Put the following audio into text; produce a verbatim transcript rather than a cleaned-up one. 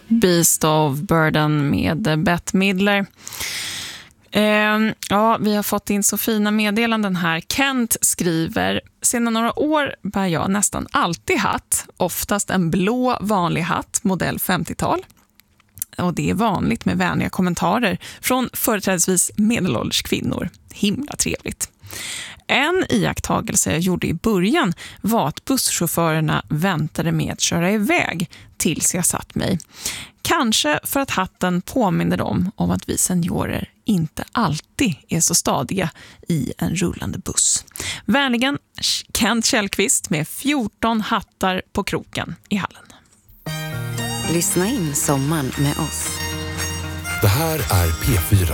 Beast of Burden med Bette Midler. Eh, ja, vi har fått in så fina meddelanden här. Kent skriver: sedan några år bär jag nästan alltid hatt, oftast en blå vanlig hatt, modell femtiotal. Och det är vanligt med vänliga kommentarer från företrädesvis medelålders kvinnor. Himla trevligt. En iakttagelse jag gjorde i början var att busschaufförerna väntade med att köra iväg tills jag satt mig. Kanske för att hatten påminner dem om att vi seniorer inte alltid är så stadiga i en rullande buss. Vänligen Kent Källqvist med fjorton hattar på kroken i hallen. Lyssna in sommaren med oss. Det här är P fyra.